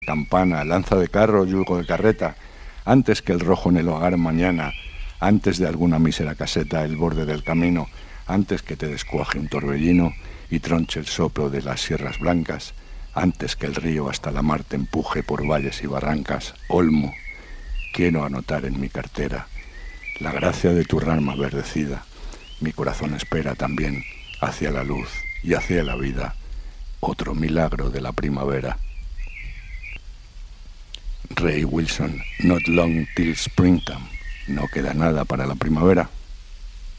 campana, lanza de carro, yugo de carreta, antes que el rojo en el hogar mañana, antes de alguna mísera caseta el borde del camino, antes que te descuaje un torbellino y tronche el soplo de las sierras blancas, antes que el río hasta la mar te empuje por valles y barrancas, Olmo, quiero anotar en mi cartera la gracia de tu rama verdecida. Mi corazón espera también hacia la luz y hacia la vida, otro milagro de la primavera. Ray Wilson, Not Long Till Springtime. No queda nada para la primavera.